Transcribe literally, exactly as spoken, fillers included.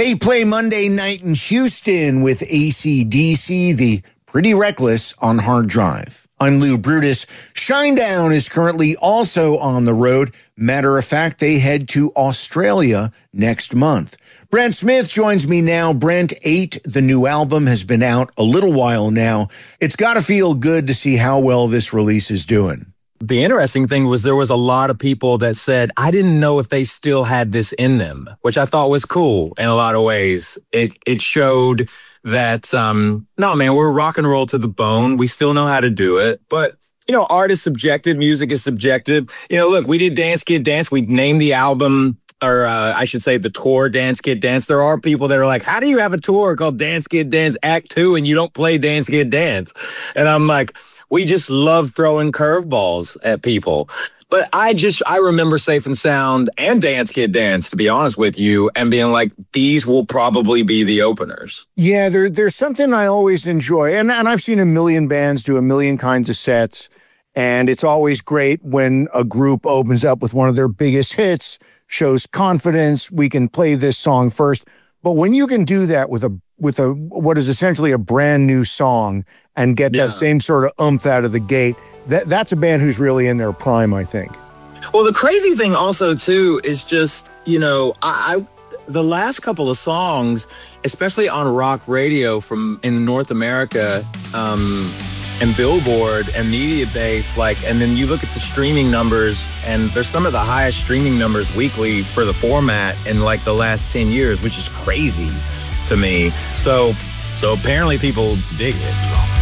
They play Monday night in Houston with A C D C, the Pretty Reckless on Hard Drive. I'm Lou Brutus. Shinedown is currently also on the road. Matter of fact, they head to Australia next month. Brent Smith joins me now. Brent, Eight, the new album, has been out a little while now. It's got to feel good to see how well this release is doing. The interesting thing was there was a lot of people that said, I didn't know if they still had this in them, which I thought was cool in a lot of ways. It it showed that, um, no, man, we're rock and roll to the bone. We still know how to do it. But, you know, art is subjective. Music is subjective. You know, look, we did Dance Kid Dance. We named the album, or uh, I should say the tour, Dance Kid Dance. There are people that are like, how do you have a tour called Dance Kid Dance Act two and you don't play Dance Kid Dance? And I'm like, we just love throwing curveballs at people. But I just, I remember Safe and Sound and Dance Kid Dance, to be honest with you, and being like, these will probably be the openers. Yeah, there, there's something I always enjoy. And, and I've seen a million bands do a million kinds of sets. And it's always great when a group opens up with one of their biggest hits, shows confidence, we can play this song first. But when you can do that with a with a what is essentially a brand new song and get yeah. that same sort of oomph out of the gate, that that's a band who's really in their prime, I think. Well, the crazy thing also, too, is just, you know, I, I the last couple of songs, especially on rock radio from in North America, um, and Billboard and Media Base, like, and then you look at the streaming numbers, and there's some of the highest streaming numbers weekly for the format in like the last ten years, which is crazy to me. So, so apparently people dig it.